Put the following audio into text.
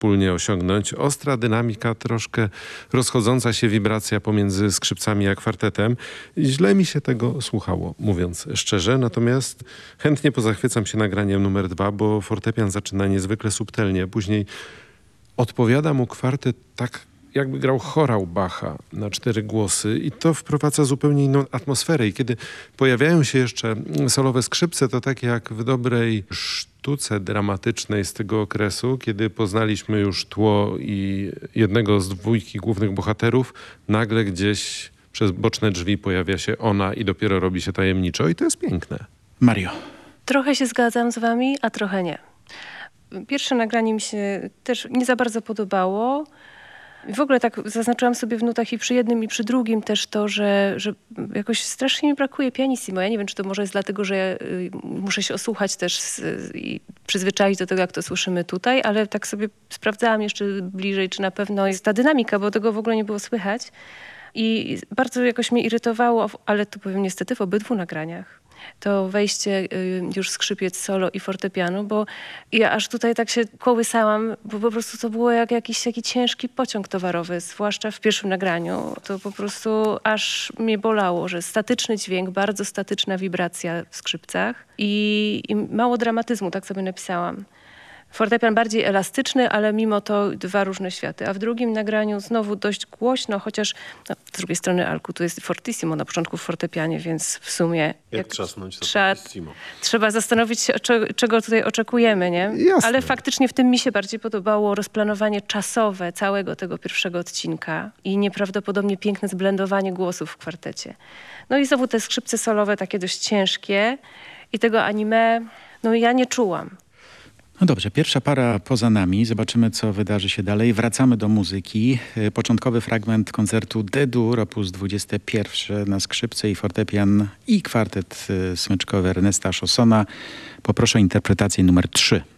wspólnie osiągnąć. Ostra dynamika, troszkę rozchodząca się wibracja pomiędzy skrzypcami a kwartetem. Źle mi się tego słuchało, mówiąc szczerze, natomiast chętnie pozachwycam się nagraniem numer 2, bo fortepian zaczyna niezwykle subtelnie. Później odpowiada mu kwartet tak, jakby grał chorał Bacha na 4 głosy i to wprowadza zupełnie inną atmosferę. I kiedy pojawiają się jeszcze solowe skrzypce, to tak jak w dobrej sztuce dramatycznej z tego okresu, kiedy poznaliśmy już tło i jednego z 2 głównych bohaterów, nagle gdzieś przez boczne drzwi pojawia się ona i dopiero robi się tajemniczo i to jest piękne. Mario. Trochę się zgadzam z wami, a trochę nie. Pierwsze nagranie mi się też nie za bardzo podobało. W ogóle tak zaznaczyłam sobie w nutach i przy jednym, i przy drugim też to, że jakoś strasznie mi brakuje pianissimo. Ja nie wiem, czy to może jest dlatego, że ja muszę się osłuchać też i przyzwyczaić do tego, jak to słyszymy tutaj, ale tak sobie sprawdzałam jeszcze bliżej, czy na pewno jest ta dynamika, bo tego w ogóle nie było słychać. I bardzo jakoś mnie irytowało, ale to powiem niestety w obydwu nagraniach. To wejście już skrzypiec solo i fortepianu, bo ja aż tutaj tak się kołysałam, bo po prostu to było jak jakiś taki ciężki pociąg towarowy, zwłaszcza w pierwszym nagraniu. To po prostu aż mnie bolało, że statyczny dźwięk, bardzo statyczna wibracja w skrzypcach i mało dramatyzmu, tak sobie napisałam. Fortepian bardziej elastyczny, ale mimo to 2 różne światy. A w drugim nagraniu znowu dość głośno, chociaż z drugiej strony alku tu jest fortissimo na początku w fortepianie, więc w sumie jak trzasnąć to trzeba zastanowić się, czego tutaj oczekujemy, nie? Jasne. Ale faktycznie w tym mi się bardziej podobało rozplanowanie czasowe całego tego pierwszego odcinka i nieprawdopodobnie piękne zblendowanie głosów w kwartecie. No i znowu te skrzypce solowe takie dość ciężkie i tego anime, no ja nie czułam. No dobrze, pierwsza para poza nami. Zobaczymy, co wydarzy się dalej. Wracamy do muzyki. Początkowy fragment koncertu D-dur, opus 21 na skrzypce i fortepian i kwartet smyczkowy Ernesta Chaussona. Poproszę o interpretację numer 3.